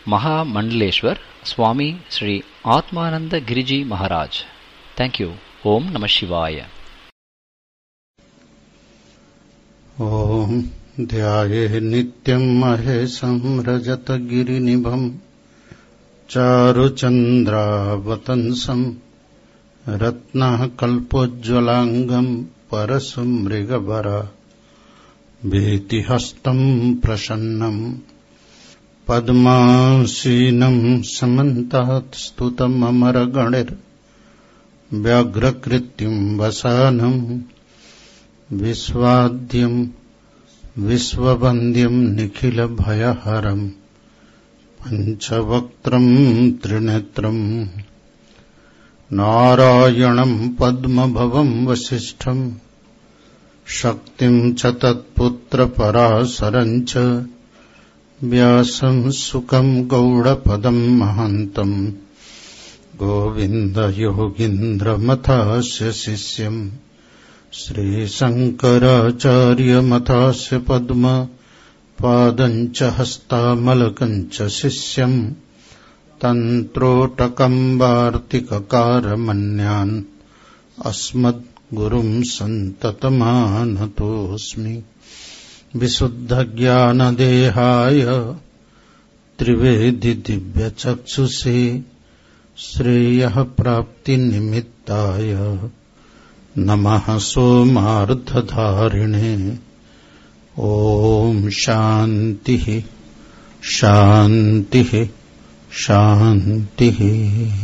Mahamandaleshwar Swami Shri Atmanand Giriji Maharaj. Thank you. ओम नमः शिवाय. ओम ध्याये नित्यं महेशं रजतगिरिनिभं चारुचन्द्रावतंसं रत्नकल्पोज्ज्वलांगं परशुमृगवरा भीतिहस्तं प्रसन्नं पद्मासीनं समन्तात् स्तुतममरगणैर्व्याघ्रकृत्यं वसानं विश्वाद्यं विश्ववन्द्यं निखिलभयहरं पञ्चवक्त्रं त्रिनेत्रं नारायणं पद्मभवं वसिष्ठं शक्तिं च तत्पुत्रपराशरं च व्यासं सुकं गौडपदं महान्तं गोविन्दयोगीन्द्रमथास्य शिष्यं श्रीशङ्कराचार्यमथास्य पद्मपादं च हस्तामलकं च शिष्यं तन्त्रोटकं वार्तिककारमन्यान् अस्मद्गुरुं सन्ततमानतोऽस्मि. विशुद्धज्ञानदेहाय त्रिवेदि दिव्यचक्षुषे श्रेयः प्राप्तिनिमित्ताय नमः सोमार्धधारिणे. ओम शान्तिः शान्तिः शान्तिः.